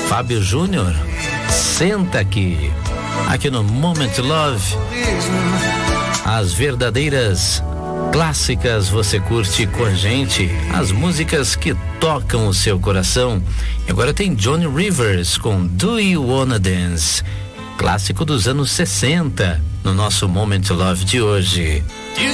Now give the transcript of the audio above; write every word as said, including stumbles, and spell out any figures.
Fábio Júnior, senta aqui. Aqui no Moment Love, as verdadeiras clássicas você curte com a gente, as músicas que tocam o seu coração. E agora tem Johnny Rivers com Do You Wanna Dance, clássico dos anos sessenta, no nosso Moment Love de hoje.